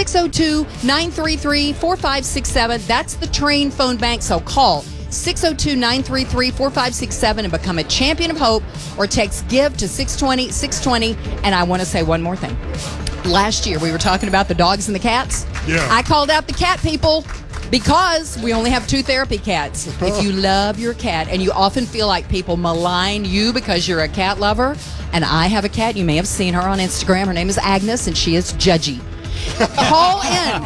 602-933-4567. That's the Train phone bank, so call 602-933-4567 and become a champion of hope, or text GIVE to 620-620. And I want to say one more thing. Last year, we were talking about the dogs and the cats. Yeah. I called out the cat people because we only have 2 therapy cats. If you love your cat, and you often feel like people malign you because you're a cat lover, and I have a cat. You may have seen her on Instagram. Her name is Agnes, and she is judgy. Call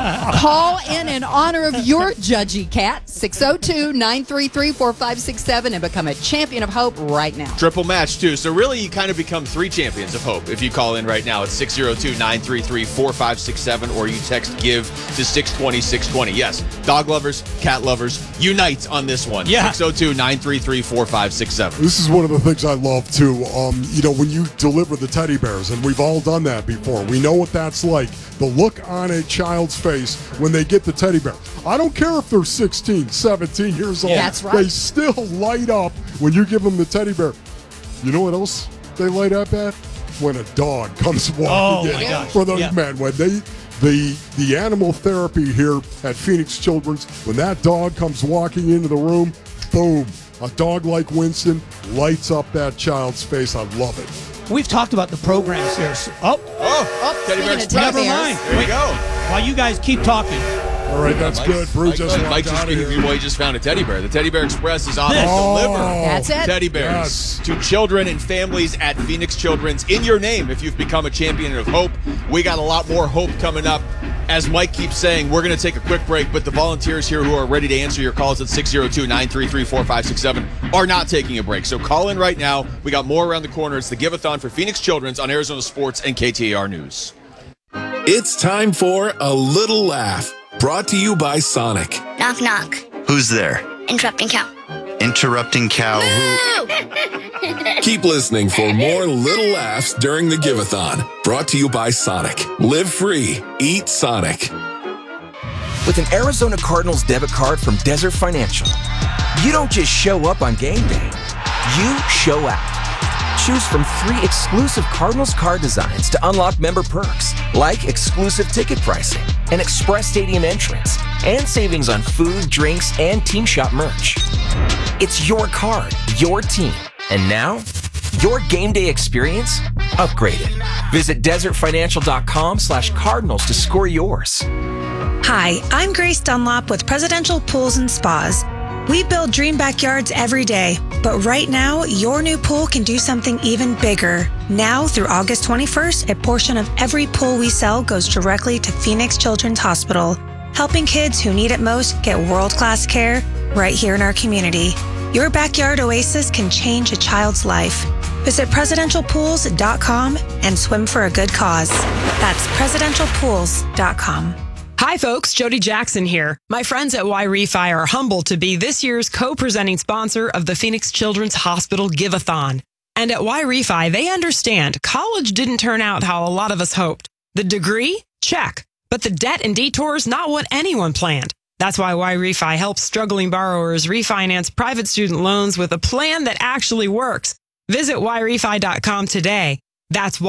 in honor of your judgy cat, 602-933-4567, and become a champion of hope right now. Triple match, too. So really, you kind of become 3 champions of hope if you call in right now. It's 602-933-4567, or you text GIVE to 620-620. Yes, dog lovers, cat lovers, unite on this one. Yeah. 602-933-4567. This is one of the things I love, too. When you deliver the teddy bears, and we've all done that before, we know what that's like. The look on a child's face when they get the teddy bear. I don't care if they're 16, 17 years old. That's right. They still light up when you give them the teddy bear. You know what else they light up at? When a dog comes walking in. gosh. For those men, when the animal therapy here at Phoenix Children's, when that dog comes walking into the room, boom, a dog like Winston lights up that child's face. I love it. We've talked about the programs here. Teddy Bear Express. Never mind. There you go. While you guys keep talking. All right, that's good. Brew just Mike walked out of here. He just found a teddy bear. The Teddy Bear Express is off to deliver That's it. teddy bears to children and families at Phoenix Children's in your name. If you've become a champion of hope, we got a lot more hope coming up. As Mike keeps saying, we're going to take a quick break, but the volunteers here who are ready to answer your calls at 602-933-4567 are not taking a break. So call in right now. We got more around the corner. It's the Give-a-thon for Phoenix Children's on Arizona Sports and KTAR News. It's time for A Little Laugh, brought to you by Sonic. Knock, knock. Who's there? Interrupting cow. Interrupting cow. Who? Keep listening for more little laughs during the Give-a-thon, brought to you by Sonic. Live free. Eat Sonic. With an Arizona Cardinals debit card from Desert Financial, you don't just show up on game day. You show out. Choose from 3 exclusive Cardinals card designs to unlock member perks, like exclusive ticket pricing, an express stadium entrance, and savings on food, drinks, and team shop merch. It's your card, your team, and now, your game day experience upgraded. Visit desertfinancial.com/Cardinals to score yours. Hi, I'm Grace Dunlop with Presidential Pools and Spas. We build dream backyards every day, but right now, your new pool can do something even bigger. Now through August 21st, a portion of every pool we sell goes directly to Phoenix Children's Hospital, helping kids who need it most get world-class care right here in our community. Your backyard oasis can change a child's life. Visit presidentialpools.com and swim for a good cause. That's presidentialpools.com. Hi, folks. Jody Jackson here. My friends at Y-Refi are humbled to be this year's co-presenting sponsor of the Phoenix Children's Hospital Give-a-thon. And at Y-Refi, they understand college didn't turn out how a lot of us hoped. The degree? Check. But the debt and detours, not what anyone planned. That's why Y-Refi helps struggling borrowers refinance private student loans with a plan that actually works. Visit YRefi.com today. That's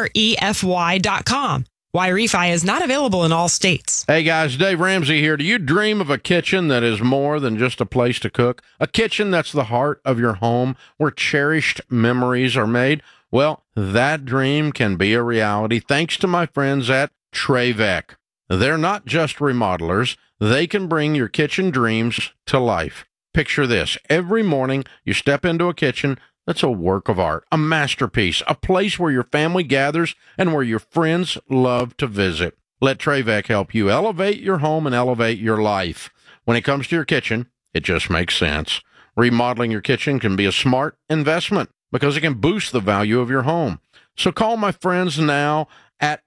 YREFY.com. Y-Refi is not available in all states. Hey guys, Dave Ramsey here. Do you dream of a kitchen that is more than just a place to cook? A kitchen that's the heart of your home, where cherished memories are made? Well, that dream can be a reality thanks to my friends at Trevec. They're not just remodelers. They can bring your kitchen dreams to life. Picture this. Every morning you step into a kitchen that's a work of art, a masterpiece, a place where your family gathers and where your friends love to visit. Let Trevec help you elevate your home and elevate your life. When it comes to your kitchen, it just makes sense. Remodeling your kitchen can be a smart investment because it can boost the value of your home. So call my friends now at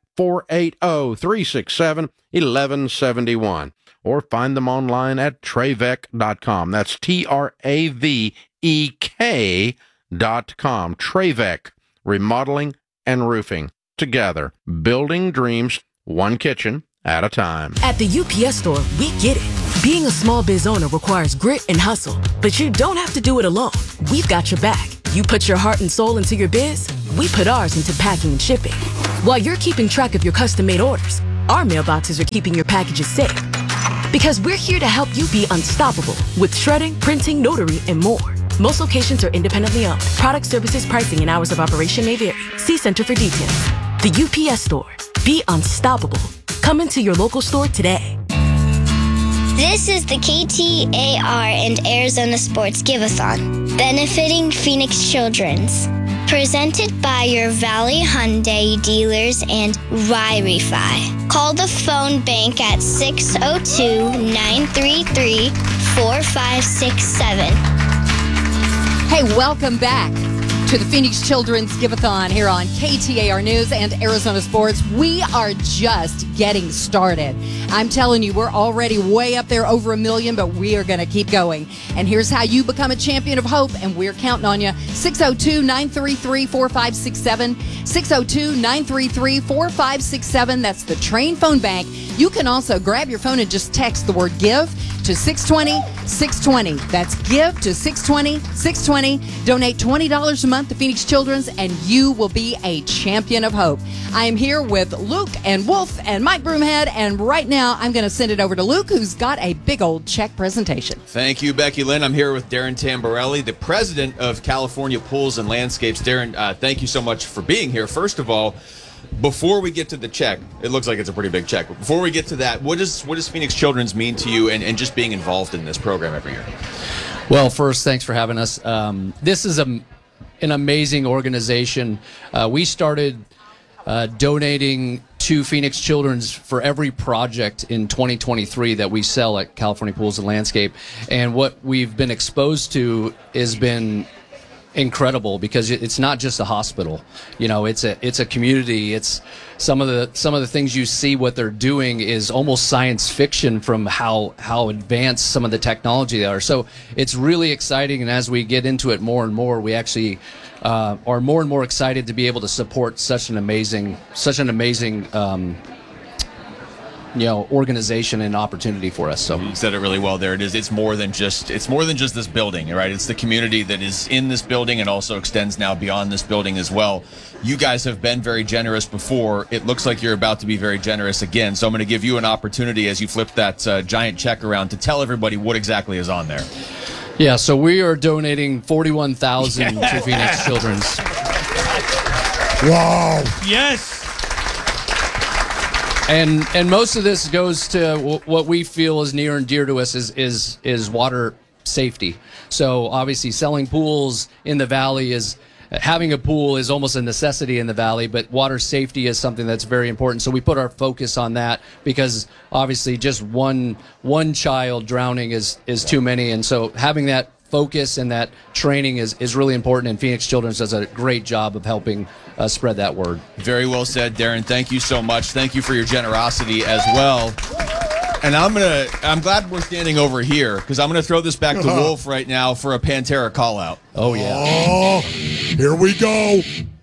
480-367-1171 or find them online at Trevec.com. That's TRAVEK.com. Trevec, remodeling and roofing. Together, building dreams, one kitchen at a time. At the UPS store, we get it. Being a small biz owner requires grit and hustle, but you don't have to do it alone. We've got your back. You put your heart and soul into your biz, we put ours into packing and shipping. While you're keeping track of your custom-made orders, our mailboxes are keeping your packages safe. Because we're here to help you be unstoppable with shredding, printing, notary, and more. Most locations are independently owned. Product, services, pricing, and hours of operation may vary. See Center for details. The UPS Store. Be unstoppable. Come into your local store today. This is the KTAR and Arizona Sports Give-a-thon, benefiting Phoenix Children's. Presented by your Valley Hyundai dealers and Y-Refi. Call the phone bank at 602-933-4567. Hey, welcome back to the Phoenix Children's Give-a-thon here on KTAR News and Arizona Sports. We are just getting started. I'm telling you, we're already way up there, over 1 million, but we are going to keep going. And here's how you become a champion of hope, and we're counting on you. 602-933-4567. 602-933-4567. That's the Train phone bank. You can also grab your phone and just text the word GIVE to 620-620. That's GIVE to 620-620. Donate $20 a month to Phoenix Children's, and you will be a champion of hope. I am here with Luke and Wolf and Mike Broomhead, and right now I'm going to send it over to Luke, who's got a big old check presentation. Thank you, Becky Lynn. I'm here with Darren Tamborelli, the president of California Pools and Landscapes. Darren, thank you so much for being here. First of all, before we get to the check, it looks like it's a pretty big check. But before we get to that, what does Phoenix Children's mean to you and just being involved in this program every year? Well, first, thanks for having us. This is an amazing organization. We started donating to Phoenix Children's for every project in 2023 that we sell at California Pools and Landscape. And what we've been exposed to has been incredible, because it's not just a hospital. You know, it's a community. It's some of the things you see what they're doing is almost science fiction from how advanced some of the technology they are. So it's really exciting, and as we get into it more and more, we actually are more and more excited to be able to support such an amazing organization and opportunity for us. So you said it really well there. It's more than just this building, right? It's the community that is in this building and also extends now beyond this building as well. You guys have been very generous before. It looks like you're about to be very generous again. So I'm going to give you an opportunity as you flip that giant check around to tell everybody what exactly is on there. Yeah, so we are donating $41,000 to Phoenix Children's. Wow. Yes. And most of this goes to what we feel is near and dear to us is water safety. So obviously selling pools in the valley having a pool is almost a necessity in the valley, but water safety is something that's very important. So we put our focus on that, because obviously just one child drowning is too many. And so having that focus and that training is really important, and Phoenix Children's does a great job of helping spread that word. Very well said, Darren. Thank you so much. Thank you for your generosity as well. And I'm glad we're standing over here, because I'm gonna throw this back to Wolf right now for a Pantera call out. Oh yeah. Oh, here we go.